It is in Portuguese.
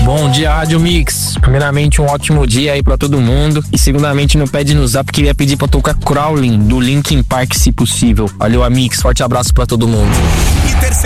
Bom dia, Rádio Mix. Primeiramente, um ótimo dia aí pra todo mundo. E segundamente, no Pede no Zap, queria pedir pra tocar Crawling, do Linkin Park, se possível. Valeu, Amix. Forte abraço pra todo mundo.